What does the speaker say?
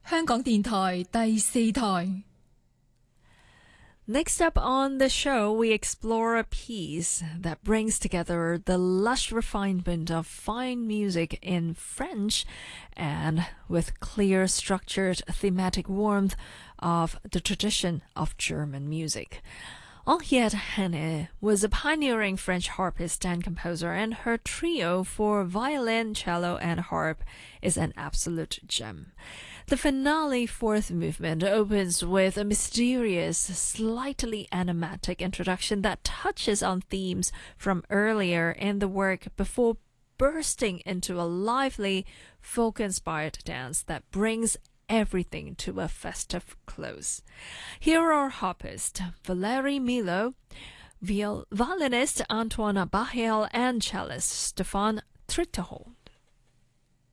香港電台第四台。 Next up on the show, we explore a piece that brings together the lush refinement of fine music in French and with clear, structured, thematic warmth of the tradition of German music. Henriette Henne was a pioneering French harpist and composer, and her trio for violin, cello, and harp is an absolute gem. The finale fourth movement opens with a mysterious, slightly enigmatic introduction that touches on themes from earlier in the work before bursting into a lively, folk-inspired dance that brings everything to a festive close. Here are harpist Valérie Milo, violinist Antoine Bahel, and cellist Stéphane Tritereau.